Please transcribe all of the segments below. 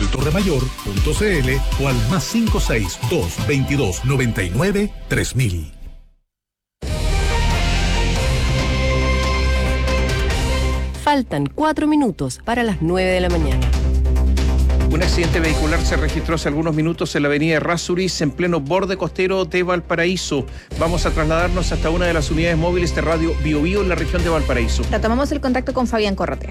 Torremayor.cl o al +562-2299-3000. Faltan 4 minutos para las 9 de la mañana. Un accidente vehicular se registró hace algunos minutos en la avenida Errázuriz, en pleno borde costero de Valparaíso. Vamos a trasladarnos hasta una de las unidades móviles de Radio Bio Bio en la región de Valparaíso. Retomamos el contacto con Fabián Corratea.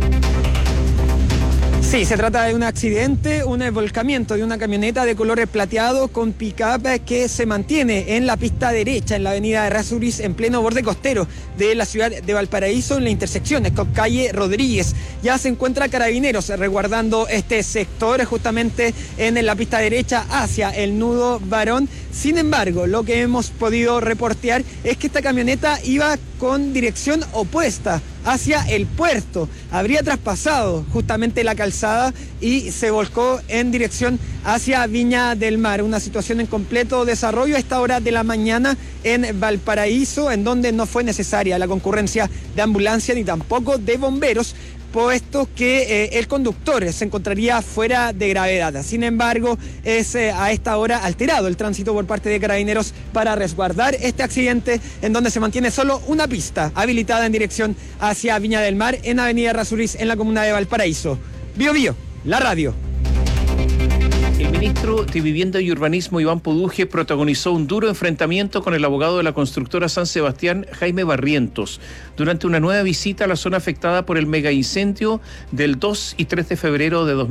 Sí, se trata de un accidente, un volcamiento de una camioneta de color plateado con pick-up que se mantiene en la pista derecha en la avenida Errázuriz en pleno borde costero de la ciudad de Valparaíso en la intersección con calle Rodríguez. Ya se encuentra Carabineros resguardando este sector justamente en la pista derecha hacia el nudo Barón. Sin embargo, lo que hemos podido reportear es que esta camioneta iba con dirección opuesta hacia el puerto. Habría traspasado justamente la calzada y se volcó en dirección hacia Viña del Mar. Una situación en completo desarrollo a esta hora de la mañana en Valparaíso, en donde no fue necesaria la concurrencia de ambulancia ni tampoco de bomberos, puesto que el conductor se encontraría fuera de gravedad. Sin embargo, es a esta hora alterado el tránsito por parte de Carabineros para resguardar este accidente, en donde se mantiene solo una pista habilitada en dirección hacia Viña del Mar en Avenida Errázuriz en la comuna de Valparaíso. Bio Bio, la radio. El ministro de Vivienda y Urbanismo, Iván Poduje, protagonizó un duro enfrentamiento con el abogado de la constructora San Sebastián, Jaime Barrientos, durante una nueva visita a la zona afectada por el megaincendio del 2 y 3 de febrero de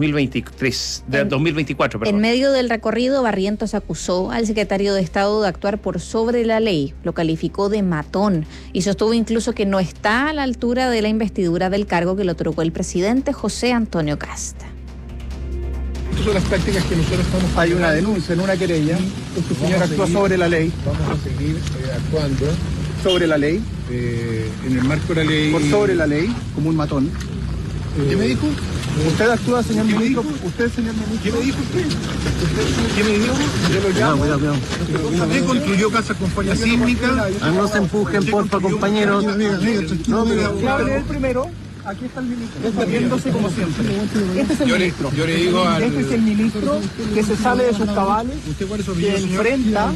2024. En medio del recorrido, Barrientos acusó al secretario de Estado de actuar por sobre la ley, lo calificó de matón y sostuvo incluso que no está a la altura de la investidura del cargo que le otorgó el presidente José Antonio Kast. Estas son las prácticas que nosotros estamos... Hay una denuncia en una querella. Este señor actúa sobre la ley. Vamos a seguir actuando sobre la ley. En el marco de la ley... Por sobre la ley, como un matón. ¿Qué me dijo? Usted actúa, señor ministro. Usted, señor ministro. ¿Qué me dijo usted? ¿Qué me dijo? Yo lo llamo. Cuidado. ¿Usted construyó casas con falla sísmica? No se empujen, porfa, compañeros. No, pero el primero. Aquí está el ministro, viéndose como siempre. Este es el ministro. Yo le digo al... Este es el ministro que se sale de sus cabales, que enfrenta...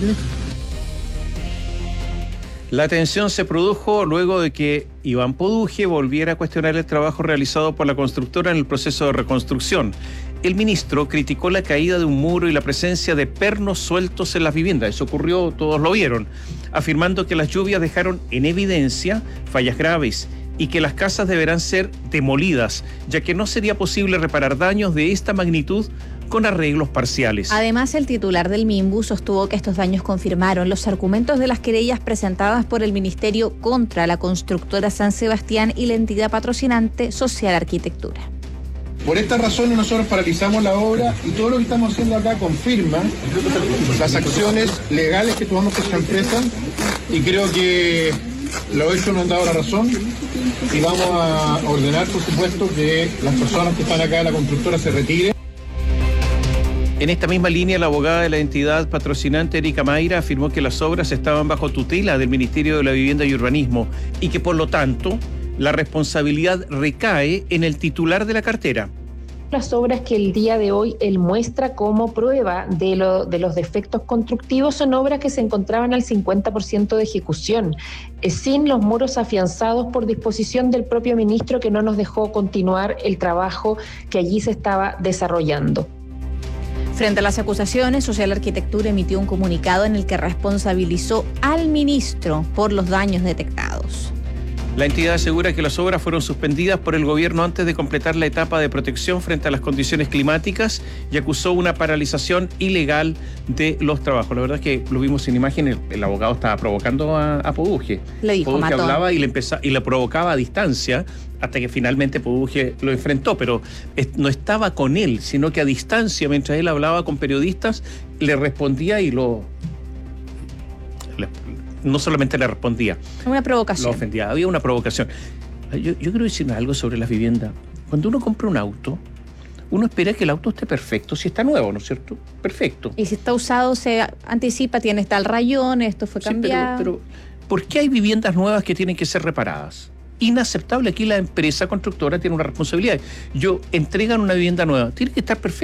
La tensión se produjo luego de que Iván Poduje volviera a cuestionar el trabajo realizado por la constructora en el proceso de reconstrucción. El ministro criticó la caída de un muro y la presencia de pernos sueltos en las viviendas. Eso ocurrió, todos lo vieron, afirmando que las lluvias dejaron en evidencia fallas graves y que las casas deberán ser demolidas, ya que no sería posible reparar daños de esta magnitud con arreglos parciales. Además, el titular del MIMBU sostuvo que estos daños confirmaron los argumentos de las querellas presentadas por el Ministerio contra la constructora San Sebastián y la entidad patrocinante Social Arquitectura. Por esta razón nosotros paralizamos la obra y todo lo que estamos haciendo acá confirma las acciones legales que tomamos con esta empresa y creo que los hechos nos han dado la razón y vamos a ordenar, por supuesto, que las personas que están acá en la constructora se retiren. En esta misma línea, la abogada de la entidad patrocinante, Erika Mayra, afirmó que las obras estaban bajo tutela del Ministerio de la Vivienda y Urbanismo y que, por lo tanto, la responsabilidad recae en el titular de la cartera. Las obras que el día de hoy él muestra como prueba de los defectos constructivos son obras que se encontraban al 50% de ejecución, sin los muros afianzados por disposición del propio ministro, que no nos dejó continuar el trabajo que allí se estaba desarrollando. Frente a las acusaciones, Social Arquitectura emitió un comunicado en el que responsabilizó al ministro por los daños detectados. La entidad asegura que las obras fueron suspendidas por el gobierno antes de completar la etapa de protección frente a las condiciones climáticas y acusó una paralización ilegal de los trabajos. La verdad es que lo vimos en imagen, el abogado estaba provocando a Poduje. Le dijo Poduje matón. hablaba y le provocaba a distancia hasta que finalmente Poduje lo enfrentó, pero no estaba con él, sino que a distancia, mientras él hablaba con periodistas, le respondía y no solamente le respondía. Una provocación. Lo ofendía, había una provocación. Yo quiero decir algo sobre las viviendas. Cuando uno compra un auto, uno espera que el auto esté perfecto, si está nuevo, ¿no es cierto? Perfecto. Y si está usado, se anticipa, tiene tal rayón, esto fue cambiado. Pero ¿por qué hay viviendas nuevas que tienen que ser reparadas? Inaceptable. Aquí la empresa constructora tiene una responsabilidad. Entregan una vivienda nueva, tiene que estar perfecta.